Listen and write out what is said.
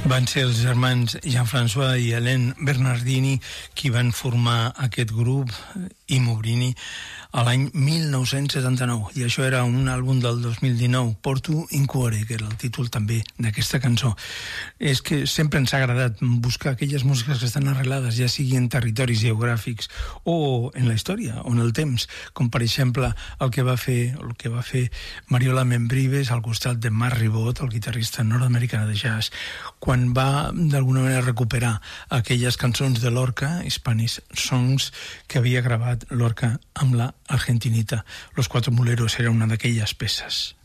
Van ser els germans Jean-François i Hélène Bernardini qui van formar aquest grup, i Mubrini, a l'any 1979, i això era un àlbum del 2019, Porto in Cuore, que era el títol també d'aquesta cançó. És que sempre ens ha agradat buscar aquelles músiques que estan arrelades, ja sigui en territoris geogràfics o en la història o en el temps, com per exemple el que va fer Mariola Membrives al costat de Mark Ribot, el guitarrista nord-americà de jazz, quan va d'alguna manera recuperar aquelles cançons de Lorca, Spanish Songs, que havia gravat Lorca amb la argentinita. Los Cuatro Muleros era una d'aquelles peces.